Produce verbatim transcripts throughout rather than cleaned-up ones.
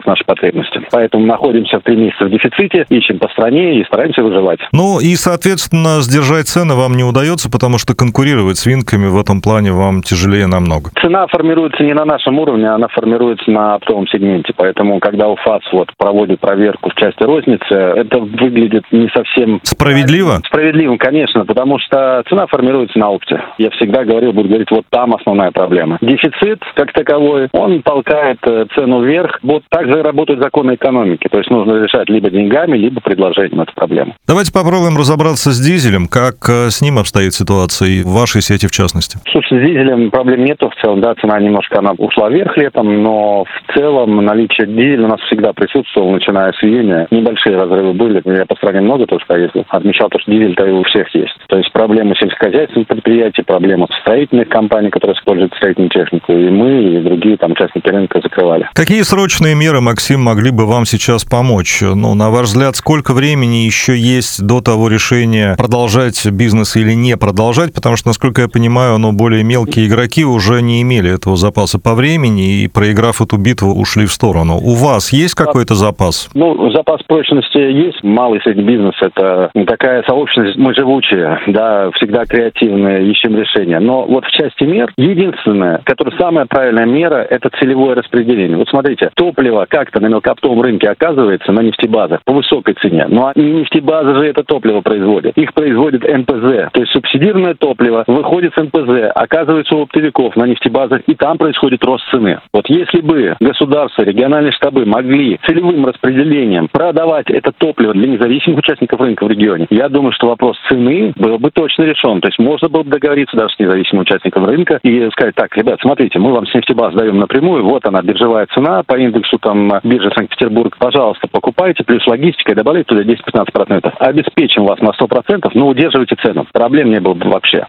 в наши потребности. Поэтому находимся в три месяца в дефиците, ищем по стране и стараемся выживать. Ну и, соответственно, сдержать цены вам не удается, потому что конкурировать с винками в этом плане вам тяжелее намного. Цена формируется не на нашем уровне, она формируется на оптовом сегменте. Поэтому, когда УФАС вот проводит проверку в части розницы, это выглядит не совсем... Справедливо? Справедливым, конечно, потому что цена формируется на опте. Я всегда говорил, буду говорить, вот там основная проблема. Дефицит, как таковой, он толкает цену вверх. Вот так же работают законы экономики. То есть нужно решать либо деньгами, либо предложением эту проблему. Давайте попробуем разобраться с дизелем. Как с ним обстоит ситуация, и в вашей сети в частности? Слушай, с дизелем проблем нету. В целом, да, цена немножко она ушла вверх летом, но в целом наличие дизеля у нас всегда присутствовало, начиная с июня. Небольшие разрывы были. Я по стране много тоже поездил. Отмечал, то, что дизель-то и у всех есть. То есть проблемы сельскохозяйственных предприятий, проблемы строительных компаний, которые используют строительную технику, и мы, и другие там участники рынка закрывали. Какие срочные меры, Максим, могли бы вам сейчас помочь? Ну, на ваш взгляд, сколько времени еще есть до того решения, продолжать бизнес или не продолжать? Потому что, насколько я понимаю, ну, более мелкие игроки уже не имели этого запаса по времени и, проиграв эту битву, ушли в сторону. У вас есть какой-то запас? Ну, запас прочности есть. Малый и средний бизнес – это такая сообщность, мы живучие, да, всегда креативные, ищем решения. Но вот в части мер, единственное, которое самая правильная мера – это целевое распределение. Вот смотрите, топливо как-то на мелкооптовом рынке оказывается на нефтебазах по высокой цене. Но не нефтебазы же это топливо производят. Их производит эн пэ зэ. То есть субсидированное топливо выходит с эн пэ зэ, оказывается у оптовиков на нефтебазах, и там происходит рост цены. Вот если бы государство, региональные штабы могли целевым распределением продавать это топливо для независимых участников рынка в регионе, я думаю, что вопрос цены был бы точно решен. То есть можно было бы договориться даже с независимым участником рынка и сказать: так, ребят, смотрите, мы вам с нефтебаз даем напрямую, вот она, биржевая цена по индексу там биржи Санкт-Петербург, пожалуйста, покупайте, плюс логистика, и добавляйте туда десять-пятнадцать процентов. Обеспечим вас на сто процентов, но удерживайте цену. Проблем не было бы вообще.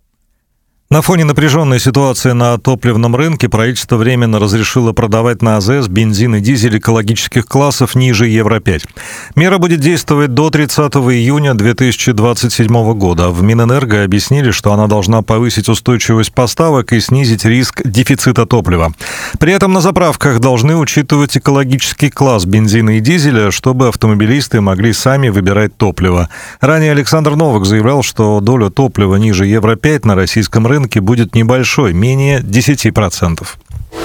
На фоне напряженной ситуации на топливном рынке правительство временно разрешило продавать на а зэ эс бензин и дизель экологических классов ниже евро пять. Мера будет действовать до тридцатого июня две тысячи двадцать седьмого года. В Минэнерго объяснили, что она должна повысить устойчивость поставок и снизить риск дефицита топлива. При этом на заправках должны учитывать экологический класс бензина и дизеля, чтобы автомобилисты могли сами выбирать топливо. Ранее Александр Новак заявлял, что доля топлива ниже евро пять на российском рынке будет небольшой, менее десяти процентов.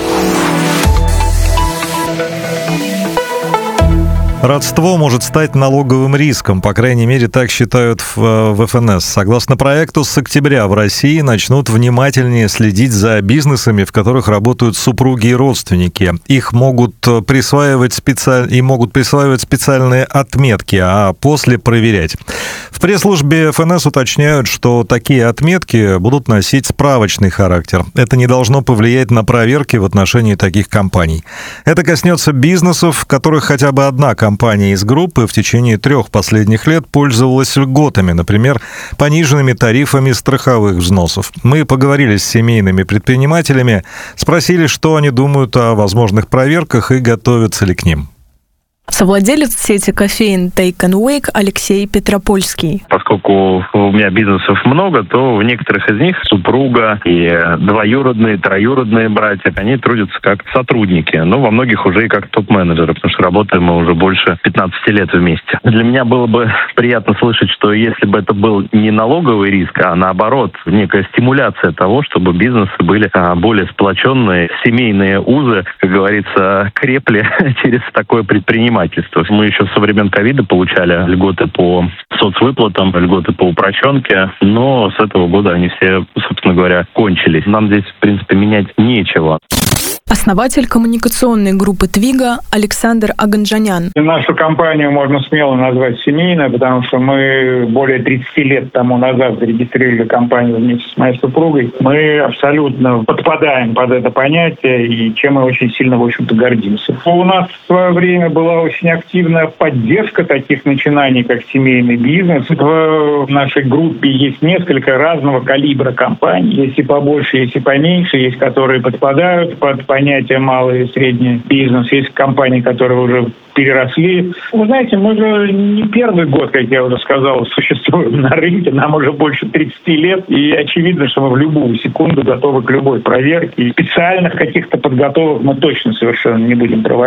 Родство может стать налоговым риском, по крайней мере, так считают в, в эф эн эс. Согласно проекту, с октября в России начнут внимательнее следить за бизнесами, в которых работают супруги и родственники. Их могут присваивать специаль... и могут присваивать специальные отметки, а после проверять. В пресс-службе эф эн эс уточняют, что такие отметки будут носить справочный характер. Это не должно повлиять на проверки в отношении таких компаний. Это коснется бизнесов, в которых хотя бы одна компания Компания из группы в течение трех последних лет пользовалась льготами, например, пониженными тарифами страховых взносов. Мы поговорили с семейными предпринимателями, спросили, что они думают о возможных проверках и готовятся ли к ним. Совладелец сети кофеин Take and Wake Алексей Петропольский. Поскольку у меня бизнесов много, то в некоторых из них супруга и двоюродные, троюродные братья, они трудятся как сотрудники, но во многих уже и как топ-менеджеры, потому что работаем мы уже больше пятнадцати лет вместе. Для меня было бы приятно слышать, что если бы это был не налоговый риск, а наоборот, некая стимуляция того, чтобы бизнесы были более сплоченные, семейные узы, как говорится, крепли через такое предпринимательство. Мы еще со времен ковида получали льготы по соцвыплатам, льготы по упрощенке, но с этого года они все, собственно говоря, кончились. Нам здесь, в принципе, менять нечего. Основатель коммуникационной группы «Твига» Александр Аганджанян. Нашу компанию можно смело назвать семейной, потому что мы более тридцати лет тому назад зарегистрировали компанию вместе с моей супругой. Мы абсолютно подпадаем под это понятие, и чем мы очень сильно, в общем-то, гордимся. У нас в свое время была очень активная поддержка таких начинаний, как семейный бизнес. В нашей группе есть несколько разного калибра компаний. Есть и побольше, есть и поменьше, есть которые подпадают под понятие малый и средний бизнес. Есть компании, которые уже переросли. Вы знаете, мы же не первый год, как я уже сказал, существуем на рынке. Нам уже больше тридцати лет. И очевидно, что мы в любую секунду готовы к любой проверке. И специальных каких-то подготовок мы точно совершенно не будем проводить.